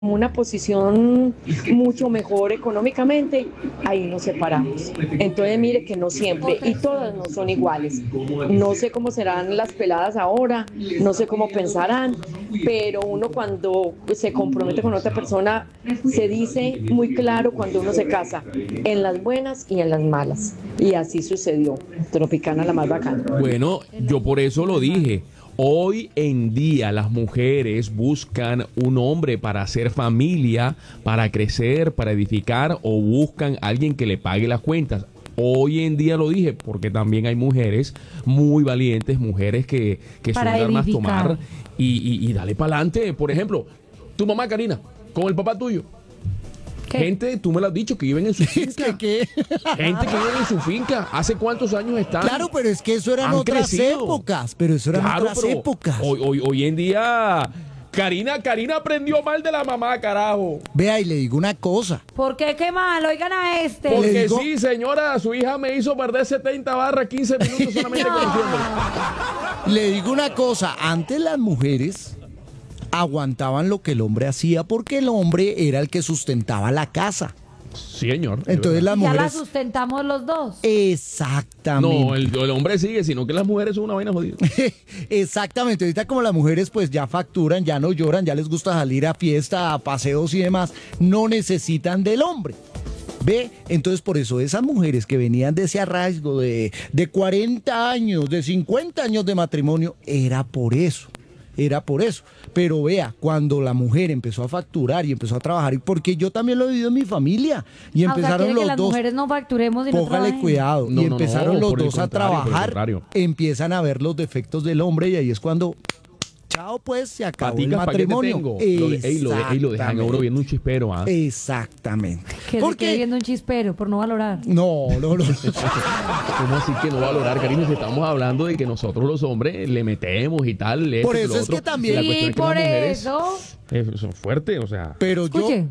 una posición mucho mejor económicamente, ahí nos separamos. Entonces mire que no siempre, y todas no son iguales. No sé cómo serán las peladas ahora, no sé cómo pensarán, pero uno cuando se compromete con otra persona, se dice muy claro cuando uno se casa, en las buenas y en las malas. Y así sucedió. Tropicana la más bacana. Bueno, yo por eso lo dije. Hoy en día las mujeres buscan un hombre para hacer familia, para crecer, para edificar o buscan a alguien que le pague las cuentas. Hoy en día lo dije porque también hay mujeres muy valientes, mujeres que son Para de armas edificar. tomar y dale para adelante. Por ejemplo, tu mamá Karina, con el papá tuyo. ¿Qué? Gente, tú me lo has dicho, que viven en su finca. ¿Qué? Gente que vive en su finca. ¿Hace cuántos años están? Claro, pero es que eso eran Han otras crecido. épocas. Pero eso eran Claro, otras pero épocas. Hoy en día, Karina aprendió mal de la mamá, carajo. Vea, y le digo una cosa. ¿Por qué qué mal? Oigan a este. Le Porque digo- sí, señora, su hija me hizo perder 70 barras, 15 minutos solamente conociéndola. Le digo una cosa. Antes las mujeres aguantaban lo que el hombre hacía porque el hombre era el que sustentaba la casa. Sí, señor. Entonces las Ya la mujeres... sustentamos los dos. Exactamente. No, el hombre sigue, sino que las mujeres son una vaina jodida. Exactamente, ahorita como las mujeres pues ya facturan, ya no lloran, ya les gusta salir a fiesta, a paseos y demás, no necesitan del hombre. ¿Ve? Entonces por eso esas mujeres que venían de ese arraigo de 40 años, de 50 años de matrimonio, era por eso. Era por eso. Pero vea, cuando la mujer empezó a facturar y empezó a trabajar, y porque yo también lo he vivido en mi familia, y O sea, empezaron quiere que los las dos. mujeres no facturemos y no Póngale trabajen. cuidado. No, y no, empezaron no, los por el dos a contrario, por el trabajar, contrario. empiezan a ver los defectos del hombre y ahí es cuando, chao pues, se acabó el Paticas, ¿para qué te matrimonio. tengo? Lo dejan a uno viendo un chispero, ¿ah? Exactamente. Que se quede Porque viendo un chispero por no valorar. no. ¿Cómo así que no valorar, Karina? Si estamos hablando de que nosotros los hombres le metemos y tal. Por esto y eso lo es otro. que también- La Sí, cuestión es que por las mujeres, eso. son fuertes, o sea. Pero Escuche.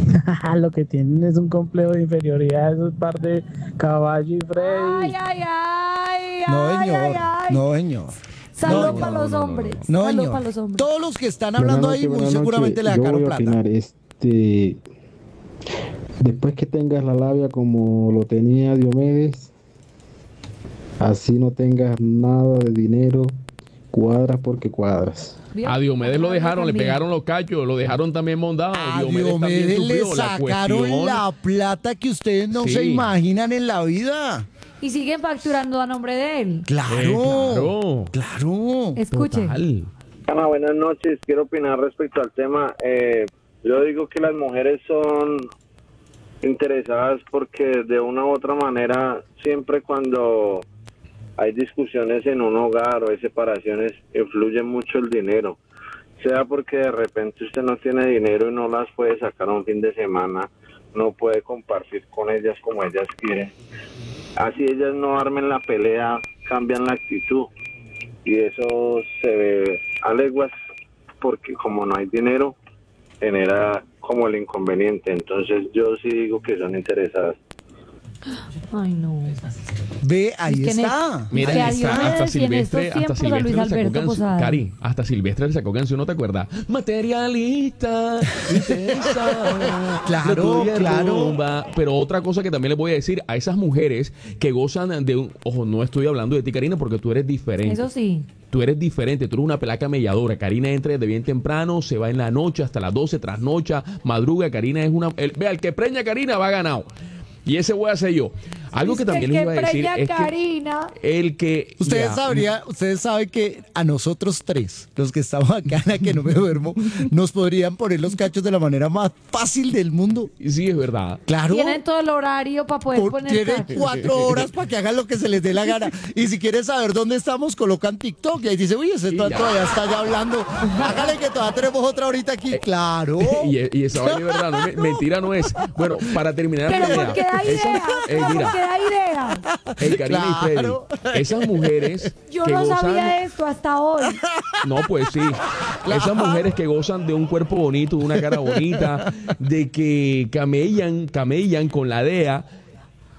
Lo que tienen es un complejo de inferioridad, esos par de caballo y Freddy. Ay, ay, ay. no, ay, señor. ay, ay. No, señor. Saludos no, para no, los no, no, hombres. No, Saludos señor. para los hombres. Todos los que están hablando ahí muy Buenas seguramente le noches. Yo sacaron voy a plata. opinar, después que tengas la labia como lo tenía Diomedes, así no tengas nada de dinero, cuadras porque cuadras. ¿Vio? A Diomedes lo dejaron, le También. pegaron los cachos, lo dejaron también mondado. A Diomedes también Diomedes le sufrió. La sacaron cuestión- la plata que ustedes no Sí. se imaginan en la vida. Y siguen facturando a nombre de él. Claro. claro. Claro. Escuche. Total. Ana, buenas noches. Quiero opinar respecto al tema. Yo digo que las mujeres son interesadas porque de una u otra manera, siempre cuando hay discusiones en un hogar o hay separaciones, influye mucho el dinero. Sea porque de repente usted no tiene dinero y no las puede sacar un fin de semana, no puede compartir con ellas como ellas quieren. Así ellas no armen la pelea, cambian la actitud. Y eso se ve a leguas porque como no hay dinero, genera como el inconveniente. Entonces yo sí digo que son interesadas. Ay, no. Ve, ahí Es que está. Mira, Que a hasta, Diomedes hasta y en Silvestre, estos tiempos a Luis le sacó Alberto canción. Posada. Cari, hasta Silvestre le sacó canción, ¿no te acuerdas? Materialista, intensa. Claro, lo tuyo es claro. rumba. Pero otra cosa que también les voy a decir a esas mujeres que gozan de un... Ojo, no estoy hablando de ti, Karina, porque tú eres diferente. Eso sí. Tú eres diferente, tú eres una pelaca melladora. Karina entra desde bien temprano, se va en la noche hasta las 12, trasnocha, madruga. Karina es una... Vea, el que preña a Karina va ganado. Y ese voy a ser yo. Algo que también les iba a decir es Karina. que el que... Ustedes saben que a nosotros tres, los que estamos acá, en la que no me duermo, nos podrían poner los cachos de la manera más fácil del mundo. Sí, es verdad. Claro. Tienen todo el horario para poder poner Tienen cachos. 4 horas para que hagan lo que se les dé la gana. Y si quieren saber dónde estamos, colocan TikTok. Y ahí dice, uy, ese Y ya. todavía está ya hablando. Hágale que todavía tenemos otra horita aquí. Claro. Y esa vaina es verdad, no, mentira no es. Bueno, para terminar Pero la idea. ¿por qué da idea? ¿Por mira, qué da idea? Karina y Claro. Freddy, esas mujeres Yo que no gozan... sabía esto hasta hoy. No, pues sí. Esas mujeres que gozan de un cuerpo bonito, de una cara bonita, de que camellan con la DEA.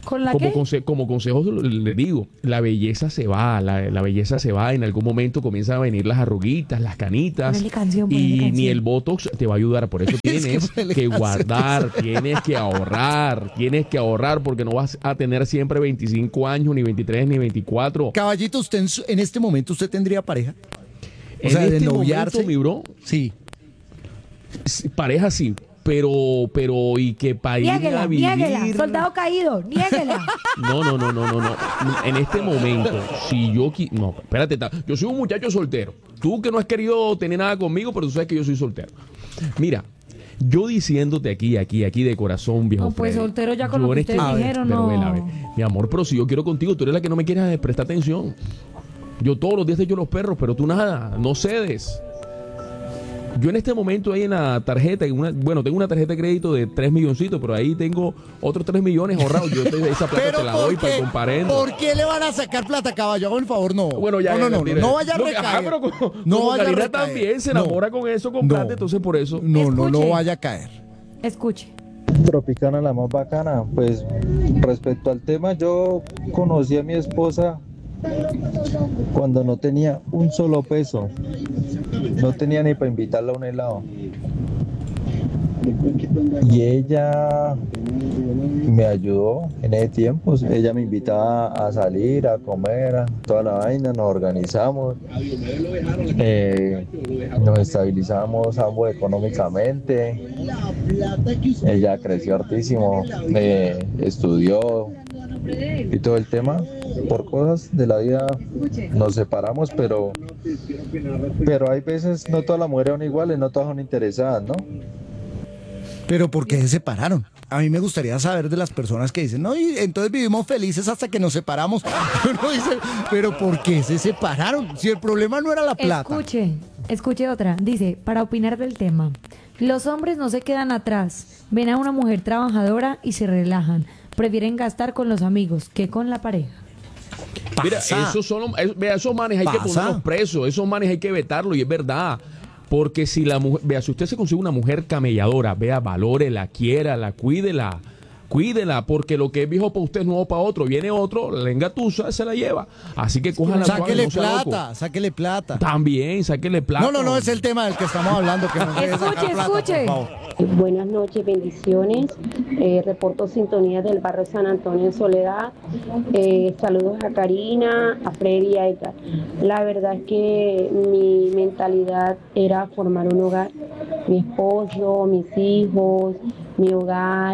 ¿Con la como, qué? como consejo le digo, la belleza se va, la belleza se va, en algún momento comienzan a venir las arruguitas, las canitas, Ponele canción, y ponele ni canción. el Botox te va a ayudar, por eso tienes ponele que canción. guardar, tienes que ahorrar porque no vas a tener siempre 25 años, ni 23, ni 24. Caballito, usted en este momento usted tendría pareja. O En sea, de este noviarse. momento, mi bro, Sí. pareja sí, pero y que para ir a Niéguela, vivir. niéguela. Soldado caído, niéguela. No. En este momento, si yo no, espérate, yo soy un muchacho soltero. Tú que no has querido tener nada conmigo, pero tú sabes que yo soy soltero. Mira, yo diciéndote aquí de corazón, viejo. No, pues Freddy, soltero ya con yo lo que en este- ustedes A ver, dijeron, pero no. ven, a ver, mi amor, pero si yo quiero contigo, tú eres la que no me quieres prestar atención. Yo todos los días te echo los perros, pero tú nada, no cedes. Yo en este momento ahí en la tarjeta, tengo una tarjeta de crédito de 3 milloncitos, pero ahí tengo otros 3 millones ahorrados. Esa plata te la doy para el comparendo. ¿Por qué le van a sacar plata, caballo? Hagan el favor, no. Bueno, ya, no, mira. no vaya a Lo que- recaer. pero como no vaya a Karina recaer. también se No. enamora con eso, con No. plata, entonces por eso. No Escuche. vaya a caer. Escuche. Tropicana la más bacana. Pues respecto al tema, yo conocí a mi esposa cuando no tenía un solo peso. No tenía ni para invitarla a un helado. Y ella me ayudó en ese tiempo. Ella me invitaba a salir, a comer, a toda la vaina, nos organizamos, nos estabilizamos ambos económicamente. Ella creció hartísimo, estudió y todo el tema. Por cosas de la vida nos separamos, pero hay veces no todas las mujeres son iguales, no todas son interesadas, ¿no? Pero ¿por qué se separaron? A mí me gustaría saber de las personas que dicen, no, y entonces vivimos felices hasta que nos separamos. Uno dice, pero ¿por qué se separaron? Si el problema no era la plata. Escuche otra. Dice, para opinar del tema, los hombres no se quedan atrás, ven a una mujer trabajadora y se relajan, prefieren gastar con los amigos que con la pareja. Mira, Pasa. esos manes hay que Pasa. ponerlos presos, esos manes hay que vetarlos, y es verdad. Porque si la mujer, vea, si usted se consigue una mujer camelladora, vea, valórela, quiérala, cuídela, porque lo que es viejo para usted es nuevo para otro. Viene otro, la engatusa, se la lleva. Así que cójala suave, Sáquele no sea loco. plata, sáquele plata. También, sáquele plata. No, es el tema del que estamos hablando. Que no se debe sacar plata, Escuche. por favor. Buenas noches, bendiciones. Reporto sintonía del barrio San Antonio en Soledad. Saludos a Karina, a Freddy y a Edgar. La verdad es que mi mentalidad era formar un hogar. Mi esposo, mis hijos, mi hogar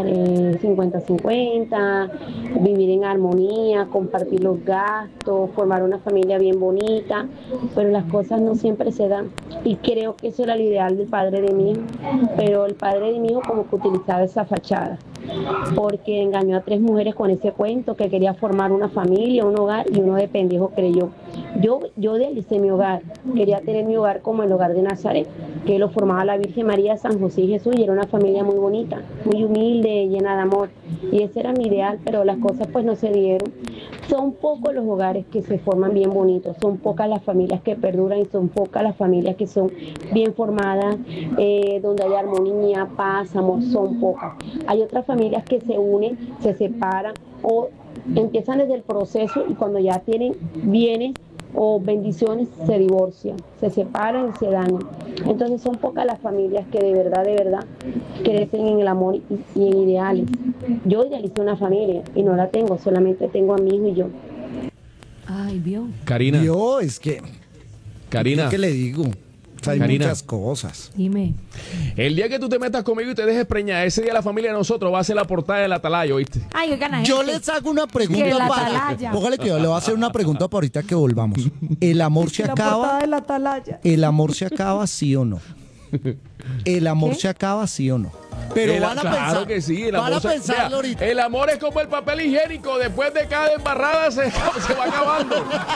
50-50, vivir en armonía, compartir los gastos, formar una familia bien bonita, pero las cosas no siempre se dan. Y creo que eso era el ideal del padre de mi hijo, pero el padre de mi hijo como que utilizaba esa fachada, porque engañó a 3 mujeres con ese cuento que quería formar una familia, un hogar, y uno de pendejo creyó. Yo idealicé mi hogar, quería tener mi hogar como el hogar de Nazaret, que lo formaba la Virgen María, San José y Jesús, y era una familia muy bonita, muy humilde, llena de amor, y ese era mi ideal, pero las cosas pues no se dieron. Son pocos los hogares que se forman bien bonitos, son pocas las familias que perduran y son pocas las familias que son bien formadas, donde hay armonía, paz, amor, son pocas. Hay otras familias que se unen, se separan o empiezan desde el proceso y cuando ya tienen bienes o bendiciones se divorcian, se separan y se dañan. Entonces son pocas las familias que de verdad crecen en el amor y en ideales. Yo idealicé una familia y no la tengo, solamente tengo a mi hijo y yo. Ay, vio. Karina, Yo, es que, Karina, ¿qué le digo? O sea, hay Karina. muchas cosas. Dime. el día que tú te metas conmigo y te dejes preñar, ese día la familia de nosotros va a ser la portada del Atalaya, ¿oíste? Ay, oigan a Yo gente. les hago una Que pregunta la para. atalaya. Póngale que yo le voy a hacer una pregunta para ahorita que volvamos. ¿El amor se La portada acaba? de la atalaya. ¿El amor se acaba, sí o no? ¿El amor ¿Qué? se acaba, sí o no? Pero van a Claro pensar. que sí, van a pensarlo vea, ahorita. el amor es como el papel higiénico, después de cada embarrada se va acabando.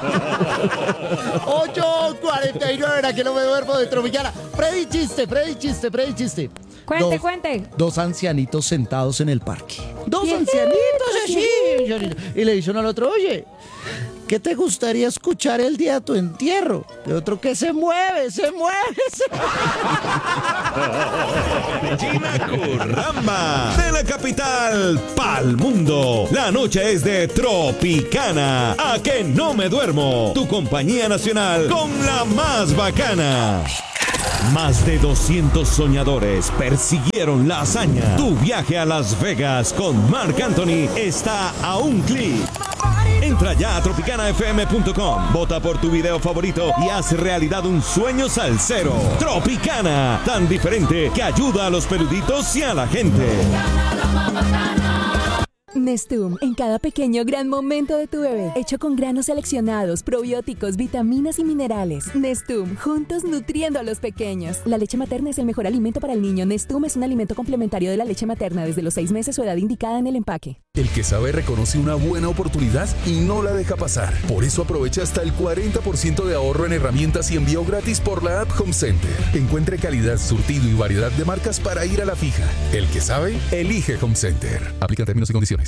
8:49, aquí no me duermo de Tropicana. Freddy chiste. Cuente, cuente. 2 ancianitos sentados en el parque. 2 Bien. ancianitos así. Y le dicen al otro, oye, ¿Qué te gustaría escuchar el día de tu entierro? De otro que se mueve. Curramba, de la capital pa'l mundo. La noche es de Tropicana. A que no me duermo. Tu compañía nacional con la más bacana. Más de 200 soñadores persiguieron la hazaña. Tu viaje a Las Vegas con Marc Anthony está a un clic. Entra ya a tropicanafm.com, vota por tu video favorito y haz realidad un sueño salsero. Tropicana, tan diferente que ayuda a los peluditos y a la gente. Nestum, en cada pequeño gran momento de tu bebé, hecho con granos seleccionados, probióticos, vitaminas y minerales. Nestum, juntos nutriendo a los pequeños. La leche materna es el mejor alimento para el niño. Nestum es un alimento complementario de la leche materna desde los 6 meses o edad indicada en el empaque. El que sabe reconoce una buena oportunidad y no la deja pasar. Por eso aprovecha hasta el 40% de ahorro en herramientas y envío gratis por la app Home Center. Encuentre calidad, surtido y variedad de marcas para ir a la fija. El que sabe, elige Home Center. Aplica términos y condiciones.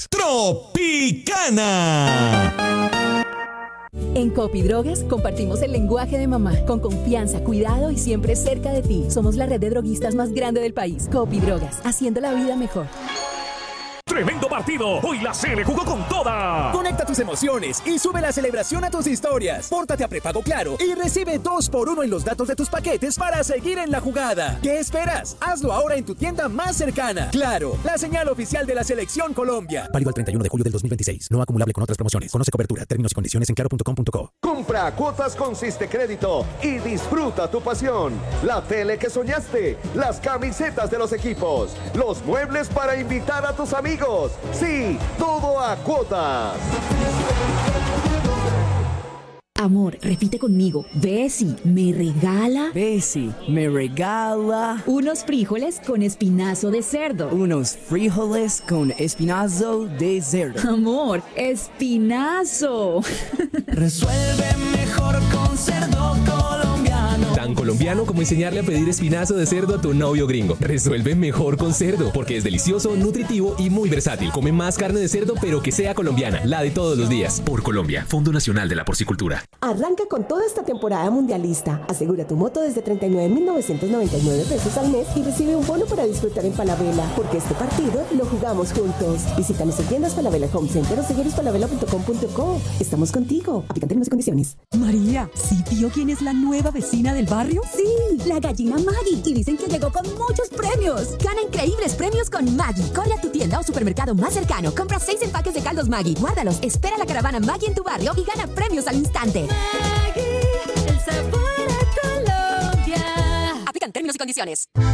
Tropicana. En Copidrogas compartimos el lenguaje de mamá, con confianza, cuidado y siempre cerca de ti. Somos la red de droguistas más grande del país. Copidrogas, haciendo la vida mejor. ¡Tremendo partido! Hoy la Sele jugó con toda. Conecta tus emociones y sube la celebración a tus historias. Pórtate a prepago Claro y recibe 2x1 en los datos de tus paquetes para seguir en la jugada. ¿Qué esperas? Hazlo ahora en tu tienda más cercana. Claro, la señal oficial de la Selección Colombia. Válido al 31 de julio del 2026. No acumulable con otras promociones. Conoce cobertura, términos y condiciones en claro.com.co. Compra cuotas con Siste Crédito y disfruta tu pasión. La tele que soñaste, las camisetas de los equipos, los muebles para invitar a tus amigos. Sí, todo a cuotas. Amor, repite conmigo. Bessie, ¿me regala? Bessie, ¿me regala? Unos frijoles con espinazo de cerdo. Unos frijoles con espinazo de cerdo. Amor, espinazo. Resuelve mejor con cerdo colombiano. Tan colombiano como enseñarle a pedir espinazo de cerdo a tu novio gringo. Resuelve mejor con cerdo, porque es delicioso, nutritivo y muy versátil. Come más carne de cerdo, pero que sea colombiana, la de todos los días. Por Colombia, Fondo Nacional de la Porcicultura. Arranca con toda esta temporada mundialista. Asegura tu moto desde 39,999 pesos al mes y recibe un bono para disfrutar en Falabella, porque este partido lo jugamos juntos. Visítanos en tiendas Falabella Home Center o seguirosfalabella.com.co. Estamos contigo. Aplican términos y condiciones. María, ¿sí vio quién es la nueva vecina del barrio? Sí, la gallina Maggie. Y dicen que llegó con muchos premios. Gana increíbles premios con Maggie. Corre a tu tienda o supermercado más cercano. Compra 6 empaques de caldos Maggie. Guárdalos. Espera la caravana Maggie en tu barrio y gana premios al instante. Maggie, el sabor a Colombia. Aplican términos y condiciones.